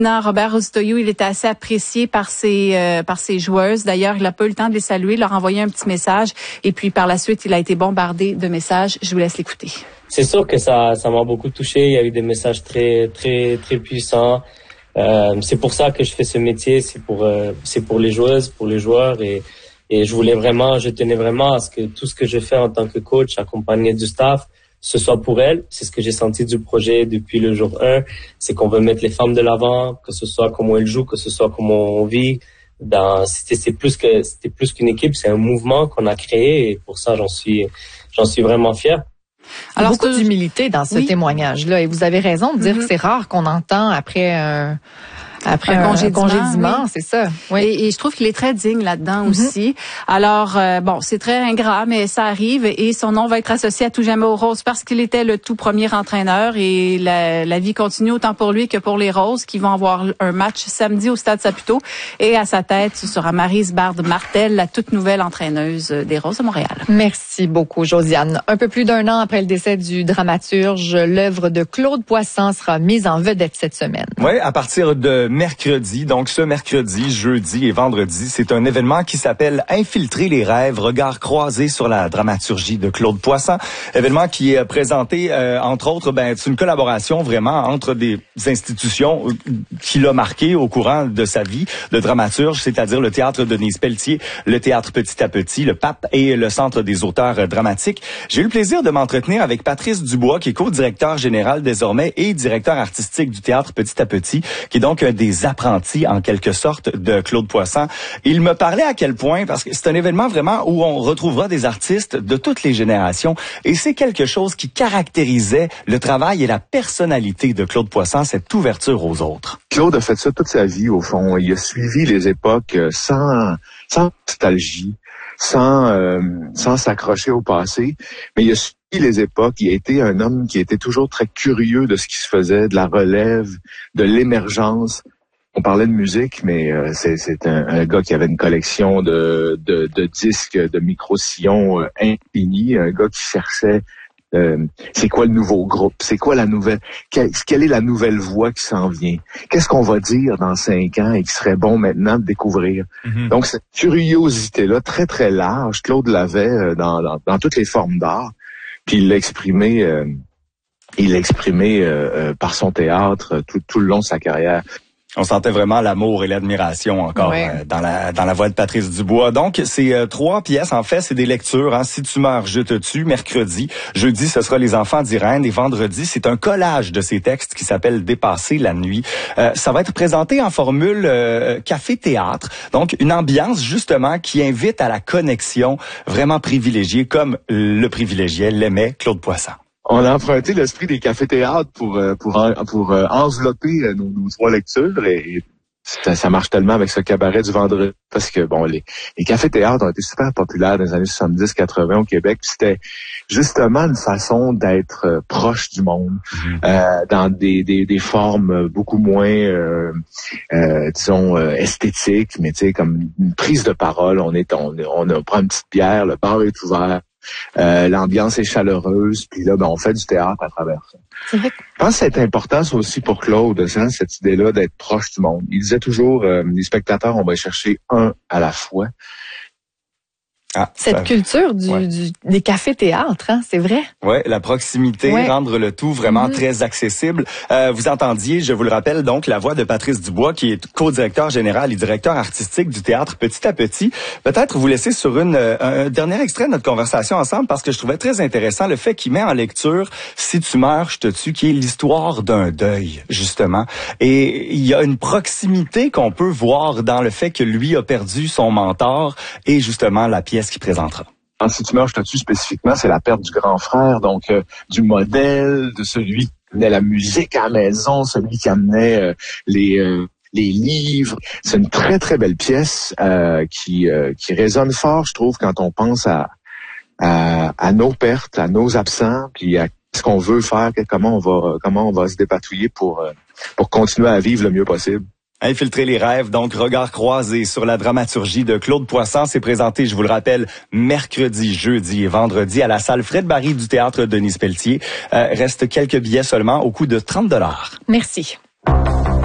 Non, Robert Ostoyou, il était assez apprécié par ses joueuses. D'ailleurs, il n'a pas eu le temps de les saluer, leur envoyer un petit message. Et puis, par la suite, il a été bombardé de messages. Je vous laisse l'écouter. C'est sûr que ça m'a beaucoup touché. Il y a eu des messages très, très, très puissants. C'est pour ça que je fais ce métier. C'est pour les joueuses, pour les joueurs. Et je tenais vraiment à ce que tout ce que je fais en tant que coach, accompagné du staff, ce soit pour elles. C'est ce que j'ai senti du projet depuis le jour 1. C'est qu'on veut mettre les femmes de l'avant, que ce soit comment elles jouent, que ce soit comment on vit. C'était plus qu'une équipe, c'est un mouvement qu'on a créé et pour ça, j'en suis vraiment fier. Alors, beaucoup d'humilité dans ce témoignage-là. Et vous avez raison de dire que c'est rare qu'on entend après un congédiement, c'est ça. Oui. Et je trouve qu'il est très digne là-dedans aussi. Alors, c'est très ingrat, mais ça arrive et son nom va être associé à tout jamais aux Roses parce qu'il était le tout premier entraîneur et la vie continue autant pour lui que pour les Roses qui vont avoir un match samedi au Stade Saputo et à sa tête, ce sera Maryse Bard-Martel, la toute nouvelle entraîneuse des Roses de Montréal. Merci beaucoup, Josiane. Un peu plus d'un an après le décès du dramaturge, l'œuvre de Claude Poisson sera mise en vedette cette semaine. Oui, à partir de mercredi, donc ce mercredi, jeudi et vendredi, c'est un événement qui s'appelle Infiltrer les rêves, regard croisé sur la dramaturgie de Claude Poisson. Événement qui est présenté, entre autres, c'est une collaboration vraiment entre des institutions qui l'a marqué au courant de sa vie de dramaturge, c'est-à-dire le Théâtre Denise Pelletier, le Théâtre Petit à Petit, le Pape et le Centre des auteurs dramatiques. J'ai eu le plaisir de m'entretenir avec Patrice Dubois, qui est co-directeur général désormais et directeur artistique du Théâtre Petit à Petit, qui est donc un des apprentis, en quelque sorte, de Claude Poisson. Il me parlait à quel point, parce que c'est un événement vraiment où on retrouvera des artistes de toutes les générations, et c'est quelque chose qui caractérisait le travail et la personnalité de Claude Poisson, cette ouverture aux autres. Claude a fait ça toute sa vie, au fond. Il a suivi les époques sans nostalgie, sans s'accrocher au passé, mais il a suivi les époques. Il a été un homme qui était toujours très curieux de ce qui se faisait, de la relève, de l'émergence. On parlait de musique, mais c'est un gars qui avait une collection de disques, de micro-sillons infinis, un gars qui cherchait c'est quoi le nouveau groupe, c'est quoi la nouvelle, quelle est la nouvelle voix qui s'en vient, qu'est-ce qu'on va dire dans 5 ans et qui serait bon maintenant de découvrir. Donc cette curiosité-là, très très large, Claude l'avait dans toutes les formes d'art, puis il l'a exprimé par son théâtre tout le long de sa carrière. On sentait vraiment l'amour et l'admiration encore dans la voix de Patrice Dubois. Donc, c'est 3 pièces. En fait, c'est des lectures. Si tu meurs, je te tue. Mercredi. Jeudi, ce sera Les enfants d'Irène. Et vendredi, c'est un collage de ces textes qui s'appelle Dépasser la nuit. Ça va être présenté en formule café-théâtre. Donc, une ambiance, justement, qui invite à la connexion vraiment privilégiée, comme le privilégiait, l'aimait Claude Poisson. On a emprunté l'esprit des cafés-théâtres pour envelopper nos 3 lectures et ça marche tellement avec ce cabaret du vendredi parce que les cafés-théâtres ont été super populaires dans les années 70-80 au Québec. C'était justement une façon d'être proche du monde dans des formes beaucoup moins esthétiques, mais tu sais comme une prise de parole. On prend une petite bière, le bar est ouvert. L'ambiance est chaleureuse, puis là, on fait du théâtre à travers ça. Je pense que c'est important, ça aussi, pour Claude, cette idée-là d'être proche du monde. Il disait toujours, les spectateurs, on va chercher un à la fois. Cette culture des cafés-théâtres, c'est vrai? Oui, la proximité, rendre le tout vraiment très accessible. Vous entendiez, je vous le rappelle, donc, la voix de Patrice Dubois, qui est co-directeur général et directeur artistique du Théâtre Petit à Petit. Peut-être vous laisser sur un dernier extrait de notre conversation ensemble, parce que je trouvais très intéressant le fait qu'il met en lecture « Si tu meurs, je te tue », qui est l'histoire d'un deuil, justement. Et il y a une proximité qu'on peut voir dans le fait que lui a perdu son mentor et justement la pièce qui présentera. Si tu meurs, je te tue spécifiquement, c'est la perte du grand frère, donc du modèle, de celui qui amenait la musique à la maison, celui qui amenait les livres. C'est une très très belle pièce qui résonne fort, je trouve, quand on pense à nos pertes, à nos absents, puis à ce qu'on veut faire, comment on va se dépatouiller pour continuer à vivre le mieux possible. Infiltrer les rêves, donc regard croisé sur la dramaturgie de Claude Poisson. C'est présenté, je vous le rappelle, mercredi, jeudi et vendredi à la salle Fred Barry du Théâtre Denise Pelletier. Reste quelques billets seulement au coût de 30 $. Merci.